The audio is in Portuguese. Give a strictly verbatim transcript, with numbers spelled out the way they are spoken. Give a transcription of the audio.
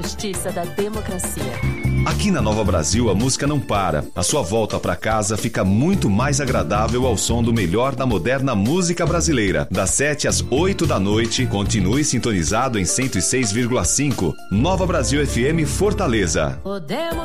Justiça da democracia. Aqui na Nova Brasil a música não para. A sua volta para casa fica muito mais agradável ao som do melhor da moderna música brasileira. Das sete às oito da noite, continue sintonizado em cento e seis vírgula cinco. Nova Brasil F M Fortaleza. Podemos